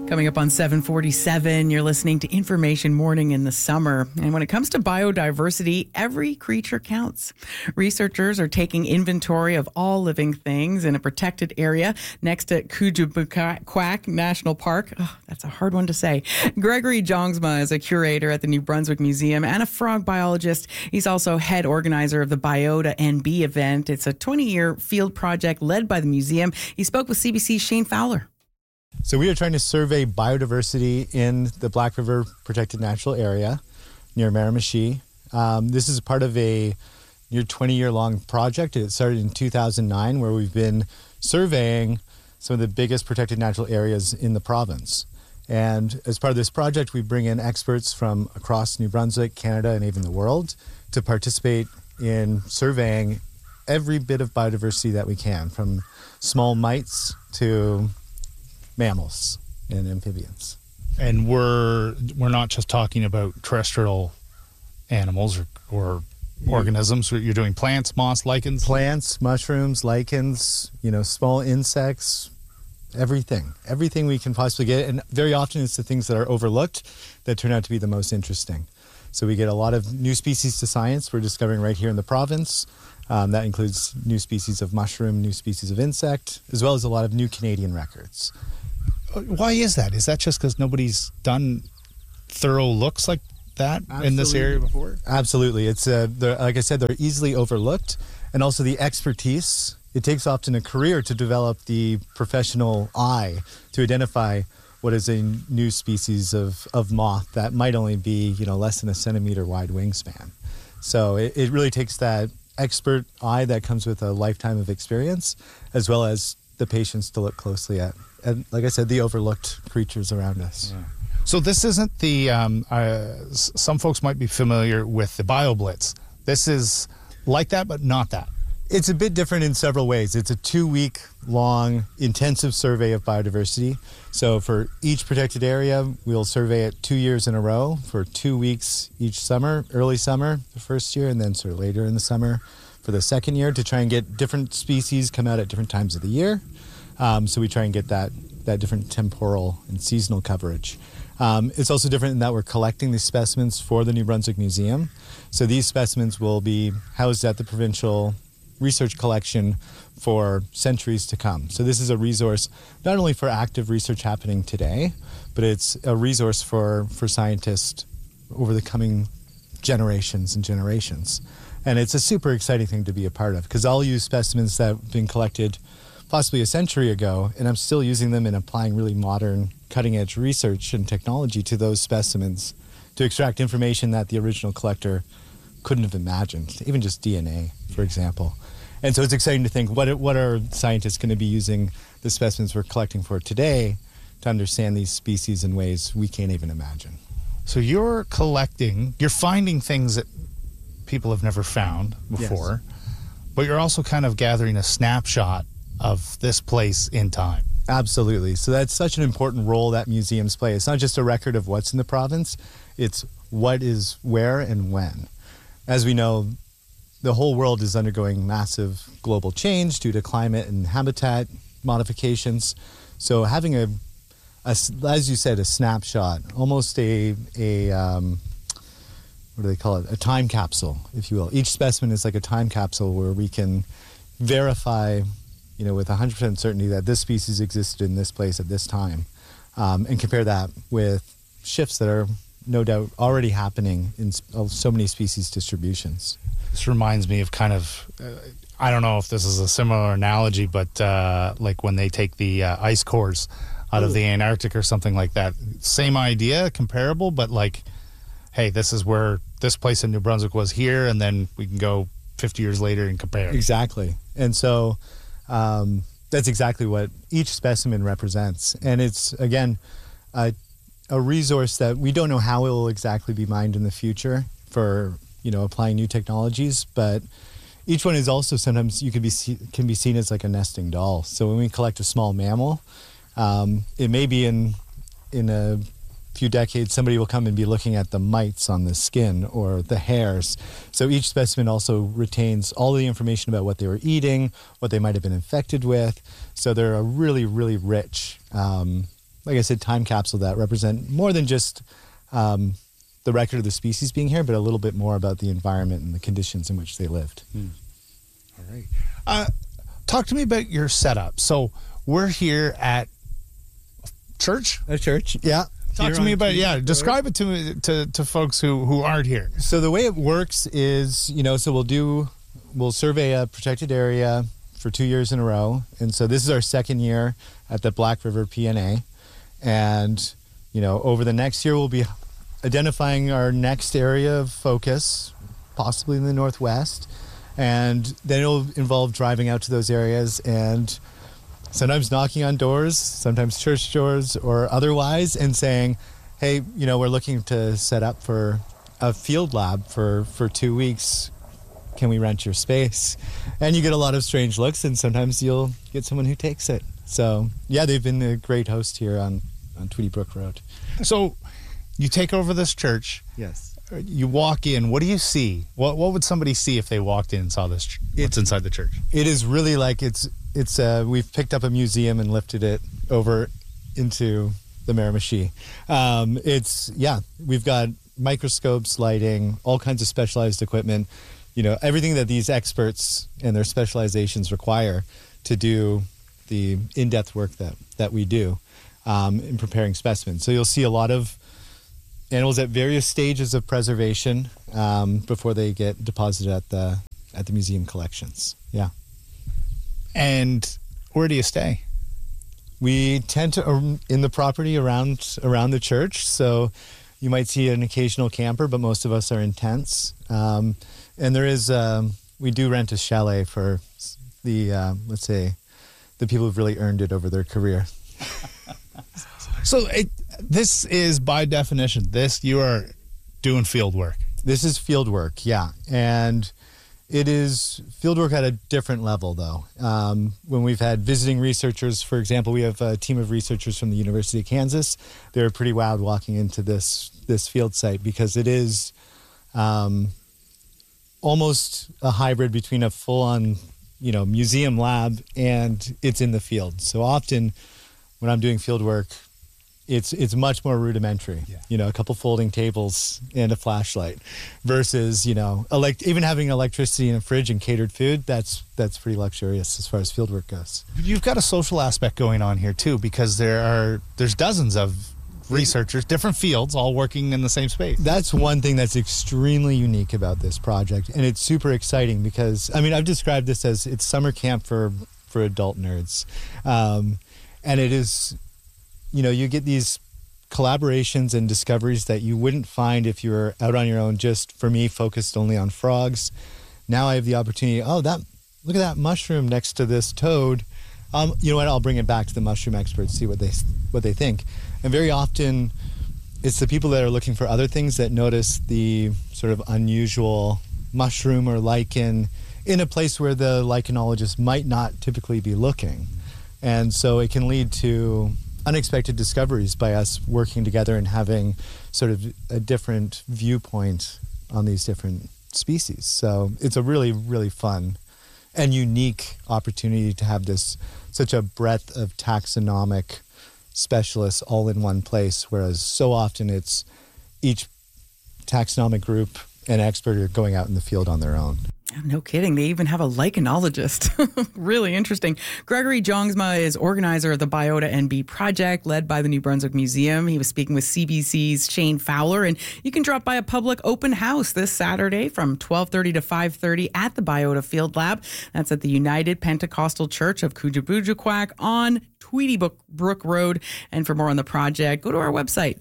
Coming up on 747, you're listening to Information Morning in the summer. And when it comes to biodiversity, every creature counts. Researchers are taking inventory of all living things in a protected area next to Kujibukak National Park. Oh, that's a hard one to say. Gregory Jongsma is a curator at the New Brunswick Museum and a frog biologist. He's also head organizer of the Biota NB event. It's a 20-year field project led by the museum. He spoke with CBC's Shane Fowler. So we are trying to survey biodiversity in the Black River Protected Natural Area near Miramichi. This is part of a near 20-year-long project. It started in 2009, where we've been surveying some of the biggest protected natural areas in the province. And as part of this project, we bring in experts from across New Brunswick, Canada, and even the world to participate in surveying every bit of biodiversity that we can, from small mites to mammals and amphibians. And we're not just talking about terrestrial animals or organisms. You're doing plants, moss, lichens? Plants, mushrooms, lichens, small insects, everything we can possibly get. And very often it's the things that are overlooked that turn out to be the most interesting. So we get a lot of new species to science we're discovering right here in the province. That includes new species of mushroom, new species of insect, as well as a lot of new Canadian records. Why is that? Is that just because nobody's done thorough looks like that in this area before? Absolutely. It's like I said, they're easily overlooked, and also the expertise. It takes often a career to develop the professional eye to identify what is a new species of moth that might only be less than a centimeter wide wingspan. So it really takes that expert eye that comes with a lifetime of experience, as well as the patience to look closely at, and like I said, the overlooked creatures around us. Yeah. So this isn't the, some folks might be familiar with the BioBlitz. This is like that, but not that. It's a bit different in several ways. It's a 2-week-long intensive survey of biodiversity. So for each protected area, we'll survey it 2 years in a row for 2 weeks each summer, early summer the first year, and then sort of later in the summer for the second year, to try and get different species come out at different times of the year. So we try and get that different temporal and seasonal coverage. It's also different in that we're collecting these specimens for the New Brunswick Museum. So these specimens will be housed at the provincial research collection for centuries to come. So this is a resource not only for active research happening today, but it's a resource for scientists over the coming generations and generations. And it's a super exciting thing to be a part of, because I'll use specimens that have been collected possibly a century ago, and I'm still using them and applying really modern, cutting-edge research and technology to those specimens to extract information that the original collector couldn't have imagined, even just DNA, for example. And so it's exciting to think, what are scientists going to be using the specimens we're collecting for today to understand these species in ways we can't even imagine. So you're finding things that people have never found before, yes, but you're also kind of gathering a snapshot of this place in time. Absolutely. So that's such an important role that museums play. It's not just a record of what's in the province, it's what is where and when. As we know, the whole world is undergoing massive global change due to climate and habitat modifications. So having as you said, a snapshot, almost a what do they call it? A time capsule, if you will. Each specimen is like a time capsule where we can verify, with 100% certainty that this species existed in this place at this time, and compare that with shifts that are no doubt already happening in so many species distributions. This reminds me of kind of, I don't know if this is a similar analogy, but like when they take the ice cores out of the Antarctic or something like that. Same idea, comparable, but like, hey, this is where this place in New Brunswick was here, and then we can go 50 years later and compare. Exactly. And so that's exactly what each specimen represents. And it's, again, a resource that we don't know how it will exactly be mined in the future for, applying new technologies, but each one is also sometimes can be seen as like a nesting doll. So when we collect a small mammal, it may be in a few decades, somebody will come and be looking at the mites on the skin or the hairs. So each specimen also retains all the information about what they were eating, what they might have been infected with. So they're a really, really rich like I said, time capsule that represent more than just the record of the species being here, but a little bit more about the environment and the conditions in which they lived. All right. Talk to me about your setup. So we're here at church? A church, yeah. Talk to me about, describe it to me, to folks who aren't here. So the way it works is, so we'll survey a protected area for 2 years in a row. And so this is our second year at the Black River PNA. And, over the next year, we'll be identifying our next area of focus, possibly in the Northwest. And then it'll involve driving out to those areas and sometimes knocking on doors, sometimes church doors or otherwise, and saying, hey, we're looking to set up for a field lab for 2 weeks. Can we rent your space? And you get a lot of strange looks, and sometimes you'll get someone who takes it. So, yeah, they've been a great host here on Tweedy Brook Road. So you take over this church. Yes. You walk in. What do you see? What would somebody see if they walked in and saw this? What's inside the church? It is really like it's we've picked up a museum and lifted it over into the Miramichi. We've got microscopes, lighting, all kinds of specialized equipment. Everything that these experts and their specializations require to do the in-depth work that we do in preparing specimens. So you'll see a lot of animals at various stages of preservation before they get deposited at the museum collections. Yeah. And where do you stay? We tend to in the property around the church. So you might see an occasional camper, but most of us are in tents. And there is we do rent a chalet for the let's say the people who've really earned it over their career. So this is, by definition, you are doing field work. This is field work, yeah. And it is field work at a different level, though. When we've had visiting researchers, for example, we have a team of researchers from the University of Kansas. They're pretty wowed walking into this field site because it is almost a hybrid between a full-on, museum lab and it's in the field. So often when I'm doing field work, it's much more rudimentary. Yeah. A couple folding tables and a flashlight versus, even having electricity and a fridge and catered food, that's pretty luxurious as far as field work goes. You've got a social aspect going on here too, because there's dozens of researchers, different fields, all working in the same space. That's one thing that's extremely unique about this project, and it's super exciting because, I've described this as it's summer camp for adult nerds. And it is, you get these collaborations and discoveries that you wouldn't find if you were out on your own, just for me, focused only on frogs. Now I have the opportunity, look at that mushroom next to this toad. You know what, I'll bring it back to the mushroom experts, see what they think. And very often it's the people that are looking for other things that notice the sort of unusual mushroom or lichen in a place where the lichenologist might not typically be looking. And so it can lead to unexpected discoveries by us working together and having sort of a different viewpoint on these different species. So it's a really, really fun and unique opportunity to have such a breadth of taxonomic specialists all in one place, whereas so often it's each taxonomic group and expert are going out in the field on their own. No kidding. They even have a lichenologist. Really interesting. Gregory Jongsma is organizer of the Biota NB project led by the New Brunswick Museum. He was speaking with CBC's Shane Fowler, and you can drop by a public open house this Saturday from 12:30 to 5:30 at the Biota Field Lab. That's at the United Pentecostal Church of Coojaboojaquack on Tweedy Brook Road. And for more on the project, go to our website,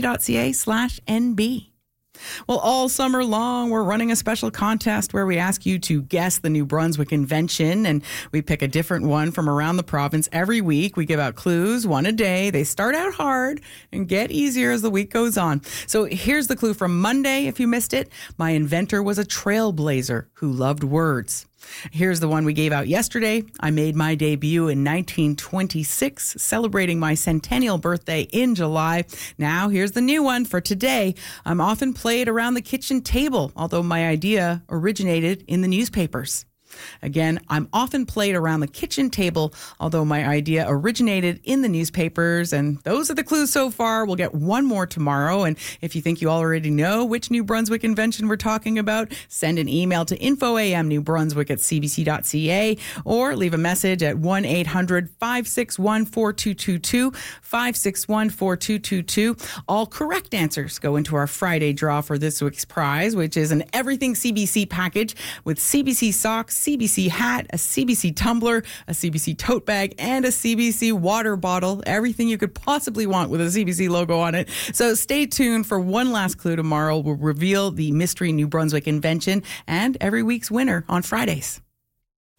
cbc.ca/NB. Well, all summer long, we're running a special contest where we ask you to guess the New Brunswick invention, and we pick a different one from around the province every week. We give out clues, one a day. They start out hard and get easier as the week goes on. So here's the clue from Monday, if you missed it. My inventor was a trailblazer who loved words. Here's the one we gave out yesterday. I made my debut in 1926, celebrating my centennial birthday in July. Now, here's the new one for today. I'm often played around the kitchen table, although my idea originated in the newspapers. Again, I'm often played around the kitchen table, although my idea originated in the newspapers. And those are the clues so far. We'll get one more tomorrow. And if you think you already know which New Brunswick invention we're talking about, send an email to infoamnewbrunswick@cbc.ca or leave a message at 1-800-561-4222, 561-4222. All correct answers go into our Friday draw for this week's prize, which is an Everything CBC package with CBC socks, CBC hat, a CBC tumbler, a CBC tote bag, and a CBC water bottle. Everything you could possibly want with a CBC logo on it. So stay tuned for one last clue tomorrow. We'll reveal the mystery New Brunswick invention and every week's winner on Fridays.